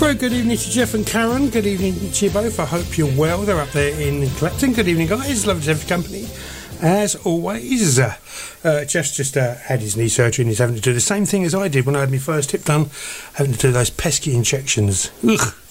Very good evening to Jeff and Karen. Good evening to you both. I hope you're well. They're up there in Clapton. Good evening, guys. Lovely to have your company, as always. Jeff's just had his knee surgery and he's having to do the same thing as I did when I had my first hip done, having to do those pesky injections. Ugh.